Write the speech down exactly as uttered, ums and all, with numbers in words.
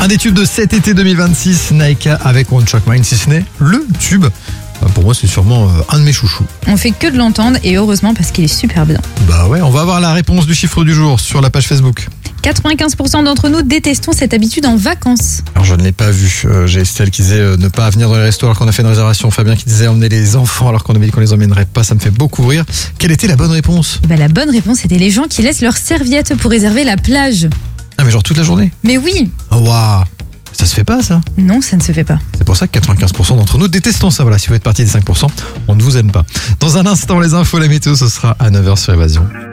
Un des tubes de cet été deux mille vingt-six, Naika avec One Track Mind, si ce n'est le tube. Pour moi, c'est sûrement un de mes chouchous. On fait que de l'entendre et heureusement parce qu'il est super bien. Bah ouais, on va avoir la réponse du chiffre du jour sur la page Facebook. quatre-vingt-quinze pour cent d'entre nous détestons cette habitude en vacances. Alors je ne l'ai pas vu. Euh, j'ai Estelle qui disait euh, ne pas venir dans les restos alors qu'on a fait une réservation. Fabien qui disait emmener les enfants alors qu'on avait dit qu'on les emmènerait pas. Ça me fait beaucoup rire. Quelle était la bonne réponse ? Et bah, la bonne réponse était les gens qui laissent leurs serviettes pour réserver la plage. Ah mais genre toute la journée ? Mais oui. Oh waouh ! Ça se fait pas ça ? Non, ça ne se fait pas. C'est pour ça que quatre-vingt-quinze pour cent d'entre nous détestons ça. Voilà, si vous êtes partie des cinq pour cent, on ne vous aime pas. Dans un instant, les infos, la météo, ce sera à neuf heures sur Évasion.